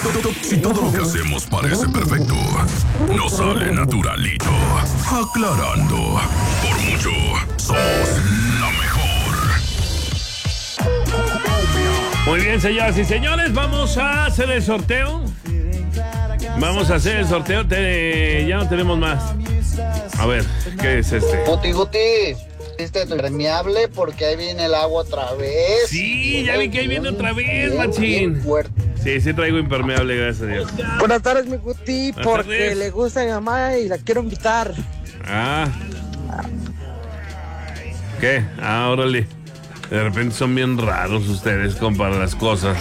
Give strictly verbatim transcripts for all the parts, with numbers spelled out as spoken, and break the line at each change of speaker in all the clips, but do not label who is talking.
Si todo lo que hacemos parece perfecto, no sale naturalito. Aclarando, por mucho, somos la mejor.
Muy bien, señoras y señores, vamos a hacer el sorteo. Vamos a hacer el sorteo. Te, ya no tenemos más. A ver, ¿qué es este?
Guti, Guti, este impermeable porque ahí viene el agua otra vez.
Sí, ya vi que ahí viene otra vez, machín. Sí, sí traigo impermeable, gracias a Dios.
Buenas tardes, mi Guti,
Buenas
porque
tardes.
le gusta a mi mamá y la quiero invitar.
Ah. ¿Qué? Ah, órale. De repente son bien raros ustedes, compa, las cosas.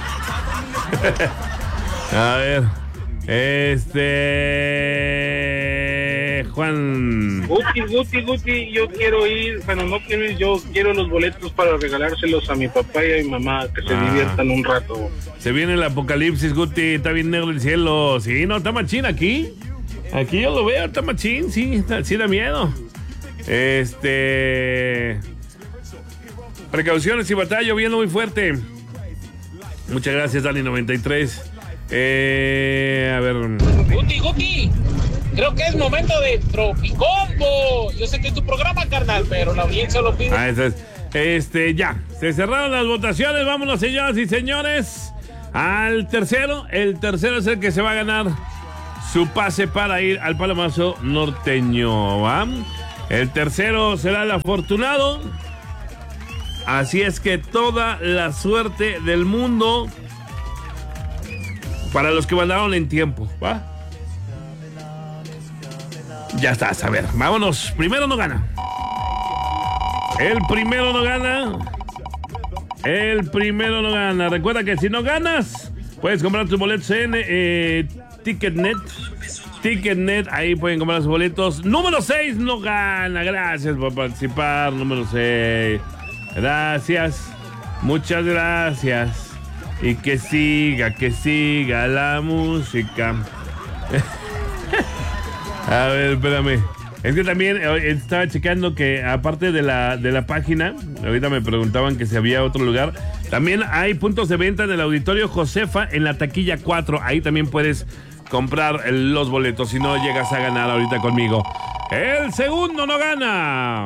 A ver. Este... Juan.
Guti, Guti, Guti, yo quiero ir, bueno, no quiero ir, yo quiero los boletos para regalárselos a mi papá y a mi mamá, que se
Ah.
diviertan un rato.
Se viene el apocalipsis, Guti, está bien negro el cielo. Sí, no, está machín aquí. Aquí yo lo veo, está machín, sí, está, sí da miedo. Este... Precauciones y batalla lloviendo muy fuerte. Muchas gracias, Dani noventa y tres. Eh, a ver...
Guti, Guti, creo que es momento de Tropicombo. Yo sé que es tu programa, carnal, pero la audiencia lo pide.
Ah, este, es- este, ya, se cerraron las votaciones. Vámonos, señoras y señores, al tercero. El tercero es el que se va a ganar su pase para ir al Palomazo norteño, ¿va? El tercero será el afortunado. Así es que toda la suerte del mundo para los que mandaron en tiempo, ¿va? Ya está, a ver, vámonos. Primero no gana. El primero no gana. El primero no gana. Recuerda que si no ganas, puedes comprar tus boletos en eh, Ticketnet. Ticketnet, ahí pueden comprar sus boletos. Número seis no gana. Gracias por participar. Número seis. Gracias. Muchas gracias. Y que siga, que siga la música. A ver, espérame. Es que también eh, estaba checando que aparte de la, de la página, ahorita me preguntaban que si había otro lugar, también hay puntos de venta en el Auditorio Josefa en la taquilla cuatro. Ahí también puedes comprar el- los boletos si no llegas a ganar ahorita conmigo. El segundo no gana.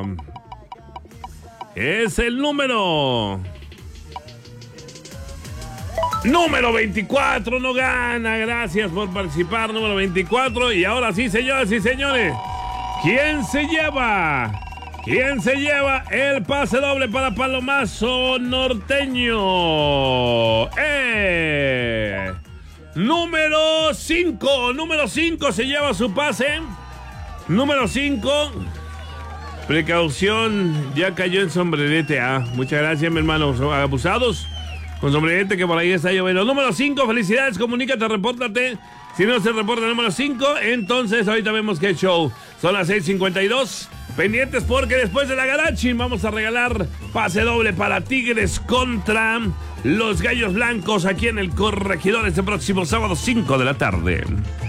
Es el número... Número veinticuatro no gana. Gracias por participar, número veinticuatro. Y ahora sí, señoras y señores, ¿quién se lleva? ¿Quién se lleva el pase doble para Palomazo norteño? Eh, número cinco. Número cinco se lleva su pase. Número cinco. Precaución, ya cayó en sombrerete. Ah, muchas gracias, mi hermano. Son abusados con sombrerete que por ahí está lloviendo. Número cinco, felicidades, comunícate, repórtate. Si no se reporta el número cinco, entonces ahorita vemos qué show. Son las seis cincuenta y dos. Pendientes porque después de la Garachin vamos a regalar pase doble para Tigres contra los Gallos Blancos aquí en el Corregidor este próximo sábado cinco de la tarde.